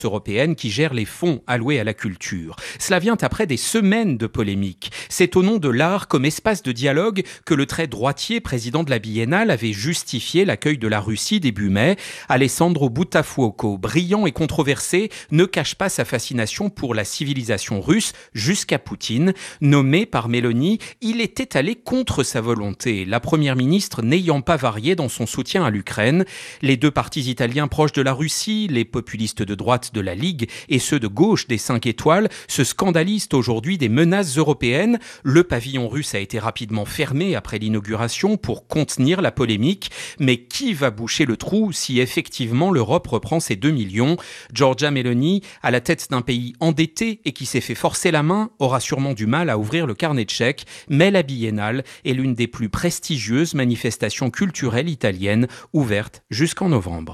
européenne qui gère les fonds alloués à la culture. Cela vient après des semaines de polémiques. C'est au nom de l'art comme espace de dialogue que le très droitier président de la Biennale avait justifié l'accueil de la Russie début mai. Alessandro Buttafuoco, brillant et controversé, ne cache pas sa fascination pour la civilisation russe jusqu'à Poutine. Nommé par Mélanie, il était allé contre sa volonté, la première ministre n'ayant pas varié dans son soutien à l'Ukraine. Les deux partis italiens proches de la Russie, les populistes de droite de la Ligue et ceux de gauche des 5 étoiles, se scandalisent aujourd'hui des menaces européennes. Le pavillon russe a été rapidement fermé après l'inauguration pour contenir la polémique. Mais qui va boucher le trou si effectivement l'Europe reprend ses 2 millions ? Giorgia Meloni, à la tête d'un pays endetté et qui s'est fait forcer la main, aura sûrement du mal à ouvrir le carnet de chèques. Mais la Biennale est l'une des plus prestigieuses manifestations culturelles italiennes, ouvertes jusqu'en novembre.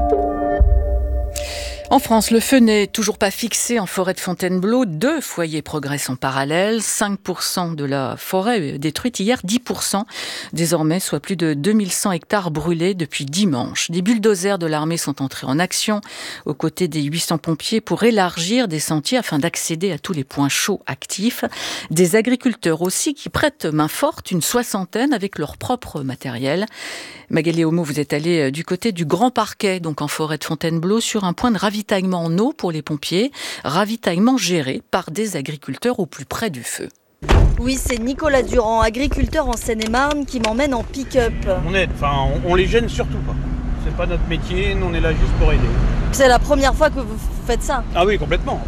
En France, le feu n'est toujours pas fixé en forêt de Fontainebleau. 2 foyers progressent en parallèle. 5% de la forêt détruite hier, 10% désormais, soit plus de 2100 hectares brûlés depuis dimanche. Des bulldozers de l'armée sont entrés en action aux côtés des 800 pompiers pour élargir des sentiers afin d'accéder à tous les points chauds actifs. Des agriculteurs aussi qui prêtent main forte, une 60aine avec leur propre matériel. Magali Homo, vous êtes allée du côté du Grand Parquet, donc en forêt de Fontainebleau, sur un point de ravitaillement en eau pour les pompiers, ravitaillement géré par des agriculteurs au plus près du feu. Oui, c'est Nicolas Durand, agriculteur en Seine-et-Marne, qui m'emmène en pick-up. On les gêne surtout pas. C'est pas notre métier, nous on est là juste pour aider. C'est la première fois que vous faites ça ? Ah oui, complètement.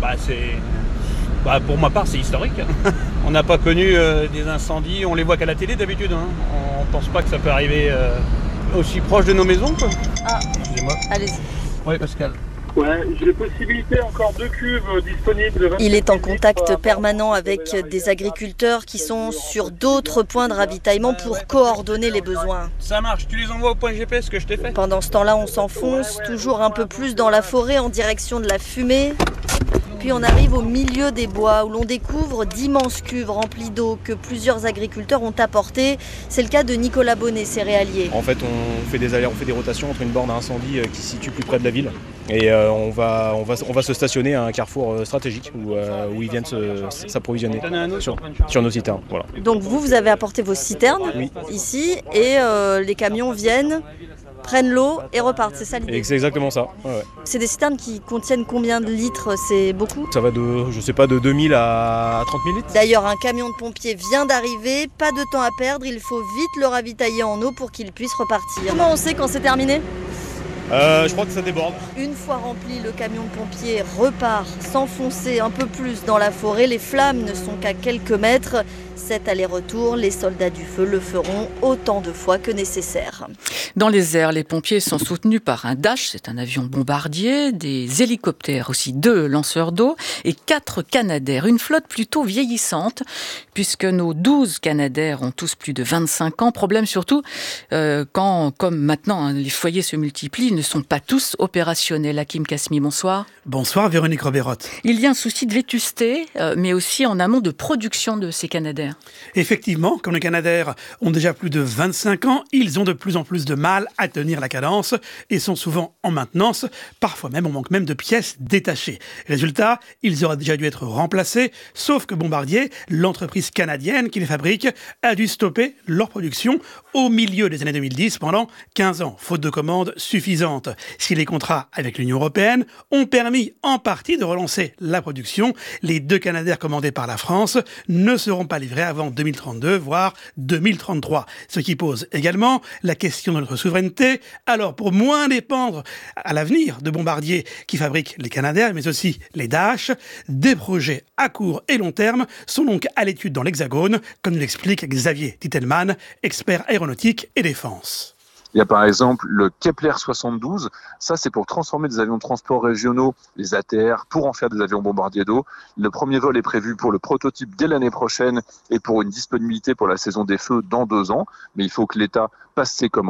Pour ma part, c'est historique. On n'a pas connu des incendies, on les voit qu'à la télé d'habitude. On pense pas que ça peut arriver aussi proche de nos maisons, quoi. Ah, excusez-moi. Allez-y. Oui, Pascal. Ouais, j'ai les possibilités, encore 2 cuves disponibles. Il est en contact permanent avec des agriculteurs qui sont sur d'autres points de ravitaillement pour coordonner les besoins. Ça marche, tu les envoies au point GPS que je t'ai fait. Pendant ce temps-là, on s'enfonce toujours un peu plus dans la forêt en direction de la fumée. Puis on arrive au milieu des bois où l'on découvre d'immenses cuves remplies d'eau que plusieurs agriculteurs ont apportées. C'est le cas de Nicolas Bonnet, céréalier. En fait, on fait des rotations entre une borne à incendie qui se situe plus près de la ville et on va se stationner à un carrefour stratégique où ils viennent s'approvisionner sur nos citernes. Voilà. Donc vous avez apporté vos citernes ici et les camions viennent, prennent l'eau et repartent, c'est ça l'idée ? Et c'est exactement ça. Ouais. C'est des citernes qui contiennent combien de litres ? C'est beaucoup ? Ça va de 2000 à 30 000 litres. D'ailleurs, un camion de pompiers vient d'arriver, pas de temps à perdre, il faut vite le ravitailler en eau pour qu'il puisse repartir. Comment on sait quand c'est terminé ? Je crois que ça déborde. Une fois rempli, le camion de pompiers repart s'enfoncer un peu plus dans la forêt. Les flammes ne sont qu'à quelques mètres. Cet aller-retour, les soldats du feu le feront autant de fois que nécessaire. Dans les airs, les pompiers sont soutenus par un Dash, c'est un avion bombardier, des hélicoptères aussi, 2 lanceurs d'eau et 4 Canadair. Une flotte plutôt vieillissante, puisque nos 12 Canadair ont tous plus de 25 ans. Problème surtout quand, comme maintenant, les foyers se multiplient, ils ne sont pas tous opérationnels. Hakim Kasmi, bonsoir. Bonsoir Véronique Roberotte. Il y a un souci de vétusté, mais aussi en amont de production de ces Canadair. Effectivement, comme les Canadair ont déjà plus de 25 ans, ils ont de plus en plus de mal à tenir la cadence et sont souvent en maintenance. Parfois même, on manque même de pièces détachées. Résultat, ils auraient déjà dû être remplacés, sauf que Bombardier, l'entreprise canadienne qui les fabrique, a dû stopper leur production au milieu des années 2010 pendant 15 ans, faute de commandes suffisantes. Si les contrats avec l'Union européenne ont permis en partie de relancer la production, les 2 Canadair commandés par la France ne seront pas livrés avant 2032, voire 2033. Ce qui pose également la question de notre souveraineté. Alors, pour moins dépendre à l'avenir de Bombardier qui fabrique les Canadair, mais aussi les Dash, des projets à court et long terme sont donc à l'étude dans l'Hexagone, comme nous l'explique Xavier Titelman, expert aéronautique et défense. Il y a par exemple le Kepler 72, ça c'est pour transformer des avions de transport régionaux, les ATR, pour en faire des avions bombardiers d'eau. Le premier vol est prévu pour le prototype dès l'année prochaine et pour une disponibilité pour la saison des feux dans 2 ans. Mais il faut que l'État passe ses commandes.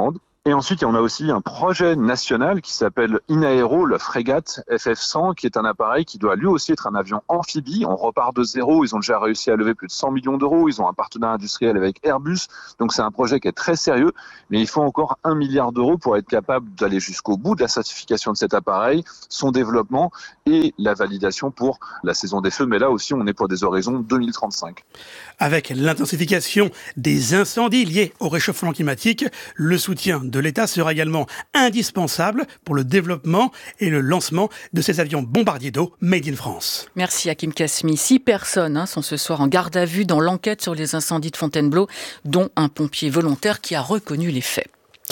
Et ensuite, on a aussi un projet national qui s'appelle Inaero, le frégate FF100, qui est un appareil qui doit lui aussi être un avion amphibie. On repart de zéro. Ils ont déjà réussi à lever plus de 100 millions d'euros. Ils ont un partenariat industriel avec Airbus. Donc, c'est un projet qui est très sérieux. Mais il faut encore 1 milliard d'euros pour être capable d'aller jusqu'au bout de la certification de cet appareil, son développement et la validation pour la saison des feux. Mais là aussi, on est pour des horizons 2035. Avec l'intensification des incendies liés au réchauffement climatique, le soutien de l'État sera également indispensable pour le développement et le lancement de ces avions bombardiers d'eau made in France. Merci Hakim Kasmi. 6 personnes sont ce soir en garde à vue dans l'enquête sur les incendies de Fontainebleau, dont un pompier volontaire qui a reconnu les faits.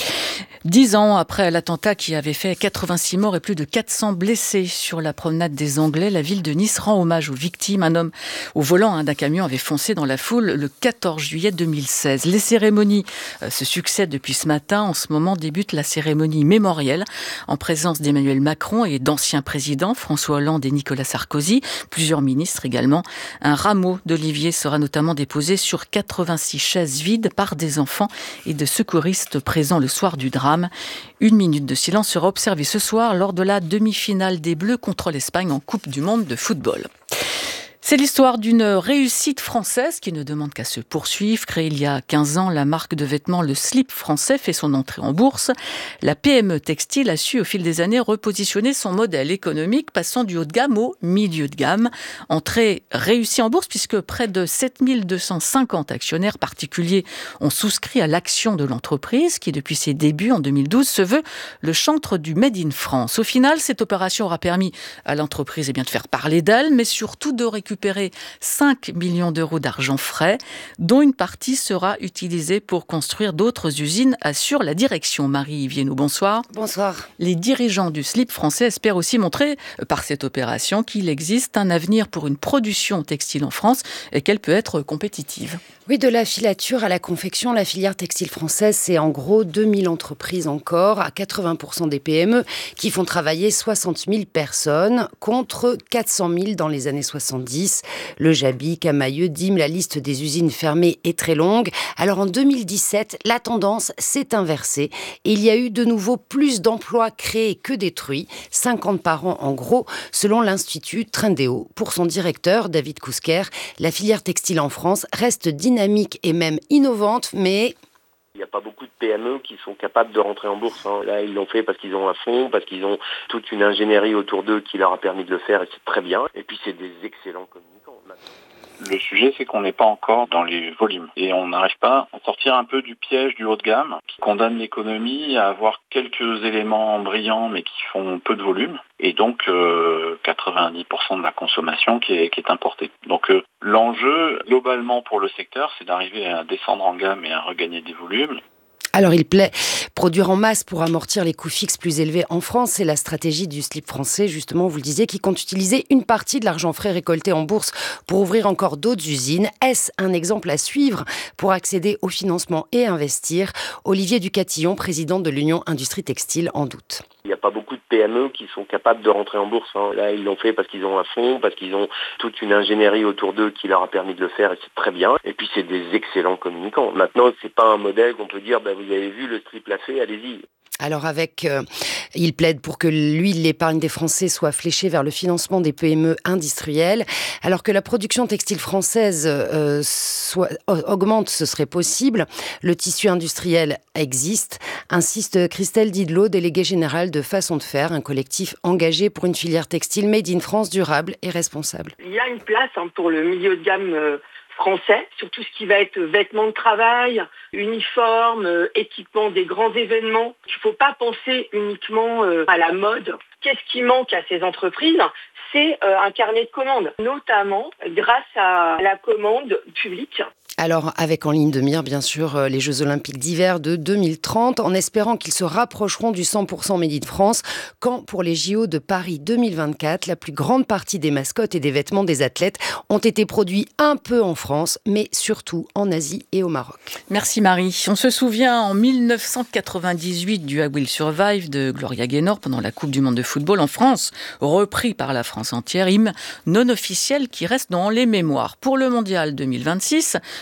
10 ans après l'attentat qui avait fait 86 morts et plus de 400 blessés sur la promenade des Anglais, la ville de Nice rend hommage aux victimes. Un homme au volant d'un camion avait foncé dans la foule le 14 juillet 2016. Les cérémonies se succèdent depuis ce matin. En ce moment débute la cérémonie mémorielle en présence d'Emmanuel Macron et d'anciens présidents, François Hollande et Nicolas Sarkozy, plusieurs ministres également. Un rameau d'olivier sera notamment déposé sur 86 chaises vides par des enfants et de secouristes présents le soir du drame. 1 minute de silence sera observée ce soir lors de la demi-finale des Bleus contre l'Espagne en Coupe du Monde de football. C'est l'histoire d'une réussite française qui ne demande qu'à se poursuivre. Créée il y a 15 ans, la marque de vêtements Le Slip français fait son entrée en bourse. La PME textile a su au fil des années repositionner son modèle économique, passant du haut de gamme au milieu de gamme. Entrée réussie en bourse puisque près de 7250 actionnaires particuliers ont souscrit à l'action de l'entreprise qui, depuis ses débuts en 2012, se veut le chantre du Made in France. Au final, cette opération aura permis à l'entreprise de faire parler d'elle, mais surtout de récupérer 5 millions d'euros d'argent frais, dont une partie sera utilisée pour construire d'autres usines, assure la direction. Marie Viennot, bonsoir. Bonsoir. Les dirigeants du Slip français espèrent aussi montrer, par cette opération, qu'il existe un avenir pour une production textile en France et qu'elle peut être compétitive. Oui, de la filature à la confection, la filière textile française, c'est en gros 2000 entreprises encore, à 80% des PME, qui font travailler 60 000 personnes, contre 400 000 dans les années 70. Le Jabi, Camaïeu, Dîmes, la liste des usines fermées est très longue. Alors en 2017, la tendance s'est inversée et il y a eu de nouveau plus d'emplois créés que détruits, 50 par an en gros, selon l'Institut Trendéo. Pour son directeur, David Kousker, la filière textile en France reste dynamique et même innovante, mais... Il n'y a pas beaucoup de PME qui sont capables de rentrer en bourse. Là, ils l'ont fait parce qu'ils ont un fonds, parce qu'ils ont toute une ingénierie autour d'eux qui leur a permis de le faire et c'est très bien. Et puis, c'est des excellents communicants. Le sujet, c'est qu'on n'est pas encore dans les volumes. Et on n'arrive pas à sortir un peu du piège du haut de gamme qui condamne l'économie à avoir quelques éléments brillants mais qui font peu de volume. Et donc 90% de la consommation qui est importée. Donc l'enjeu, globalement pour le secteur, c'est d'arriver à descendre en gamme et à regagner des volumes. Alors il plaît produire en masse pour amortir les coûts fixes plus élevés en France. C'est la stratégie du Slip français, justement, vous le disiez, qui compte utiliser une partie de l'argent frais récolté en bourse pour ouvrir encore d'autres usines. Est-ce un exemple à suivre pour accéder au financement et investir ? Olivier Ducatillon, président de l'Union Industrie Textile, en doute. Il n'y a pas beaucoup de PME qui sont capables de rentrer en bourse. Là, ils l'ont fait parce qu'ils ont un fonds, parce qu'ils ont toute une ingénierie autour d'eux qui leur a permis de le faire et c'est très bien. Et puis, c'est des excellents communicants. Maintenant, c'est pas un modèle qu'on peut dire, vous avez vu, le Slip l'a fait, allez-y. Alors il plaide pour que l'épargne des Français soit fléchée vers le financement des PME industrielles. Alors que la production textile française augmente, ce serait possible. Le tissu industriel existe, insiste Christelle Didlot, déléguée générale de Façon de Faire, un collectif engagé pour une filière textile made in France durable et responsable. Il y a une place pour le milieu de gamme français, sur tout ce qui va être vêtements de travail, uniformes, équipements des grands événements. Il ne faut pas penser uniquement à la mode. Qu'est-ce qui manque à ces entreprises ? C'est un carnet de commandes, notamment grâce à la commande publique. Alors, avec en ligne de mire, bien sûr, les Jeux Olympiques d'hiver de 2030, en espérant qu'ils se rapprocheront du 100% Made in France, quand pour les JO de Paris 2024, la plus grande partie des mascottes et des vêtements des athlètes ont été produits un peu en France, mais surtout en Asie et au Maroc. Merci Marie. On se souvient en 1998 du I Will Survive de Gloria Gaynor pendant la Coupe du Monde de football en France, repris par la France entière, hymne non officiel qui reste dans les mémoires. Pour le Mondial 2026,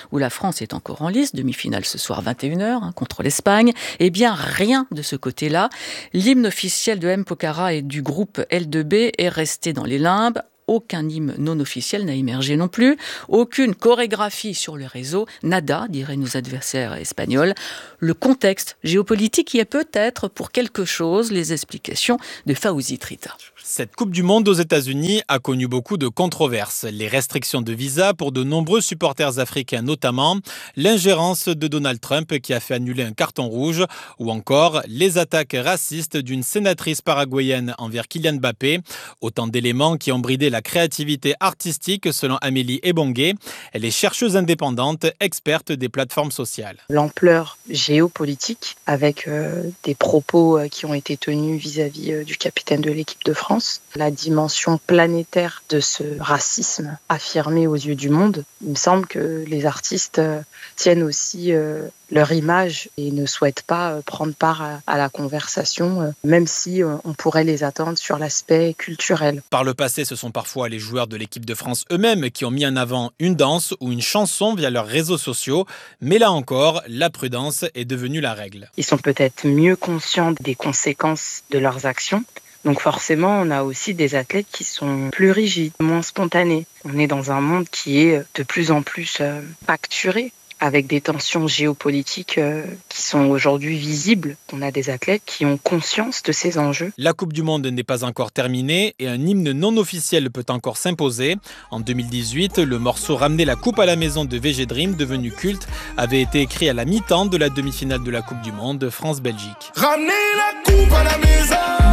où la France est encore en lice, demi-finale ce soir 21h contre l'Espagne. Eh bien, rien de ce côté-là. L'hymne officiel de M. Pokhara et du groupe L2B est resté dans les limbes. Aucun hymne non officiel n'a émergé non plus. Aucune chorégraphie sur le réseau. Nada, diraient nos adversaires espagnols. Le contexte géopolitique y est peut-être pour quelque chose. Les explications de Fawzi Trita. Cette Coupe du Monde aux États-Unis a connu beaucoup de controverses. Les restrictions de visa pour de nombreux supporters africains notamment, l'ingérence de Donald Trump qui a fait annuler un carton rouge ou encore les attaques racistes d'une sénatrice paraguayenne envers Kylian Mbappé. Autant d'éléments qui ont bridé la créativité artistique selon Amélie Ebongué. Elle est chercheuse indépendante, experte des plateformes sociales. L'ampleur géopolitique avec des propos qui ont été tenus vis-à-vis du capitaine de l'équipe de France. La dimension planétaire de ce racisme affirmé aux yeux du monde. Il me semble que les artistes tiennent aussi leur image et ne souhaitent pas prendre part à la conversation, même si on pourrait les attendre sur l'aspect culturel. Par le passé, ce sont parfois les joueurs de l'équipe de France eux-mêmes qui ont mis en avant une danse ou une chanson via leurs réseaux sociaux. Mais là encore, la prudence est devenue la règle. Ils sont peut-être mieux conscients des conséquences de leurs actions. Donc forcément, on a aussi des athlètes qui sont plus rigides, moins spontanés. On est dans un monde qui est de plus en plus facturé, avec des tensions géopolitiques qui sont aujourd'hui visibles. On a des athlètes qui ont conscience de ces enjeux. La Coupe du Monde n'est pas encore terminée et un hymne non officiel peut encore s'imposer. En 2018, le morceau « Ramener la coupe à la maison » de VG Dream, devenu culte, avait été écrit à la mi-temps de la demi-finale de la Coupe du Monde France-Belgique. Ramener la coupe à la maison.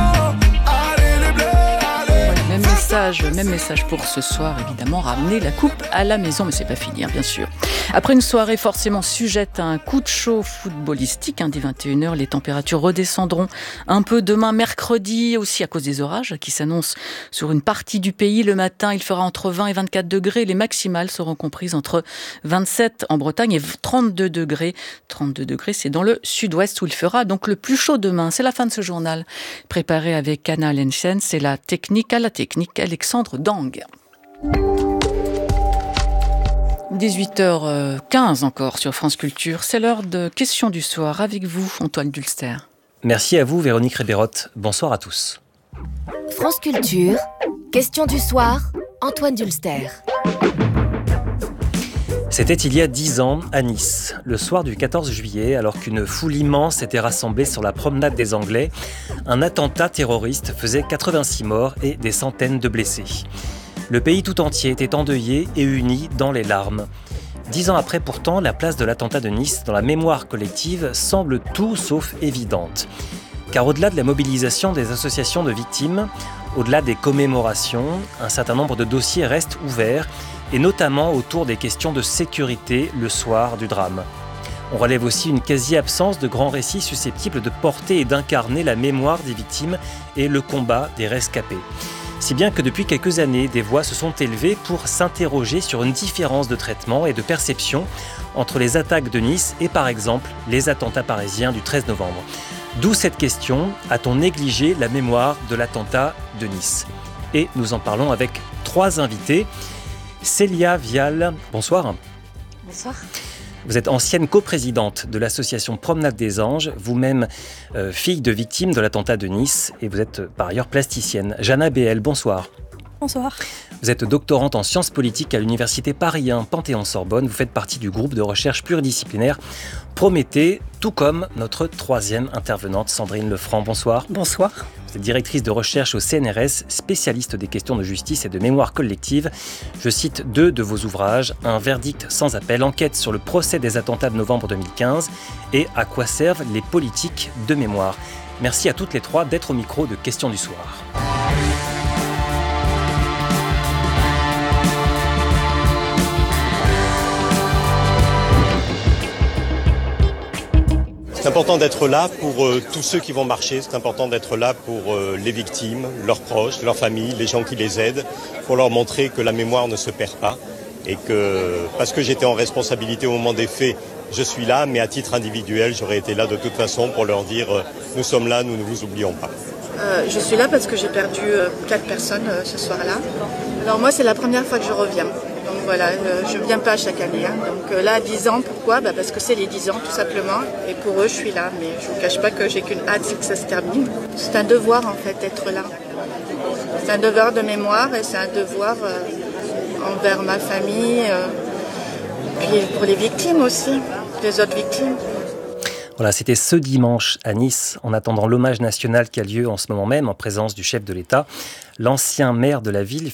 Même message pour ce soir, évidemment, ramener la coupe à la maison, mais c'est pas fini, bien sûr. Après une soirée forcément sujette à un coup de chaud footballistique, dès 21h, les températures redescendront un peu demain, mercredi, aussi à cause des orages qui s'annoncent sur une partie du pays. Le matin, il fera entre 20 et 24 degrés. Les maximales seront comprises entre 27 en Bretagne et 32 degrés. 32 degrés, c'est dans le sud-ouest où il fera donc le plus chaud demain. C'est la fin de ce journal préparé avec Anna Lenchen. C'est la technique à la technique. Alexandre Dang. 18h15 encore sur France Culture. C'est l'heure de questions du soir avec vous, Antoine Dulster. Merci à vous, Véronique Ribérotte. Bonsoir à tous. France Culture, questions du soir, Antoine Dulster. C'était il y a 10 ans, à Nice, le soir du 14 juillet, alors qu'une foule immense était rassemblée sur la promenade des Anglais. Un attentat terroriste faisait 86 morts et des centaines de blessés. Le pays tout entier était endeuillé et uni dans les larmes. 10 ans après, pourtant, la place de l'attentat de Nice dans la mémoire collective semble tout sauf évidente. Car au-delà de la mobilisation des associations de victimes, au-delà des commémorations, un certain nombre de dossiers restent ouverts, et notamment autour des questions de sécurité le soir du drame. On relève aussi une quasi-absence de grands récits susceptibles de porter et d'incarner la mémoire des victimes et le combat des rescapés. Si bien que depuis quelques années, des voix se sont élevées pour s'interroger sur une différence de traitement et de perception entre les attaques de Nice et par exemple les attentats parisiens du 13 novembre. D'où cette question, a-t-on négligé la mémoire de l'attentat de Nice ? Et nous en parlons avec 3 invités. Célia Vial, bonsoir. Bonsoir. Vous êtes ancienne coprésidente de l'association Promenade des Anges, vous-même fille de victime de l'attentat de Nice et vous êtes par ailleurs plasticienne. Jana Béel, bonsoir. Bonsoir. Vous êtes doctorante en sciences politiques à l'université Paris 1 Panthéon-Sorbonne. Vous faites partie du groupe de recherche pluridisciplinaire Prométhée, tout comme notre 3e intervenante Sandrine Lefranc. Bonsoir. Bonsoir. Vous êtes directrice de recherche au CNRS, spécialiste des questions de justice et de mémoire collective. Je cite 2 de vos ouvrages, Un verdict sans appel, enquête sur le procès des attentats de novembre 2015 et À quoi servent les politiques de mémoire. Merci à toutes les 3 d'être au micro de Questions du soir. C'est important d'être là pour tous ceux qui vont marcher, c'est important d'être là pour les victimes, leurs proches, leurs familles, les gens qui les aident, pour leur montrer que la mémoire ne se perd pas et que, parce que j'étais en responsabilité au moment des faits, je suis là, mais à titre individuel, j'aurais été là de toute façon pour leur dire nous sommes là, nous ne vous oublions pas. Je suis là parce que j'ai perdu 4 personnes ce soir-là. Alors moi, c'est la première fois que je reviens. Donc Voilà, je ne viens pas chaque année. Hein. Donc là, 10 ans, pourquoi ? Parce que c'est les 10 ans, tout simplement. Et pour eux, je suis là. Mais je ne vous cache pas que j'ai qu'une hâte, c'est que ça se termine. C'est un devoir, en fait, d'être là. C'est un devoir de mémoire et c'est un devoir envers ma famille, puis pour les victimes aussi, les autres victimes. Voilà, c'était ce dimanche à Nice, en attendant l'hommage national qui a lieu en ce moment même, en présence du chef de l'État. L'ancien maire de la ville,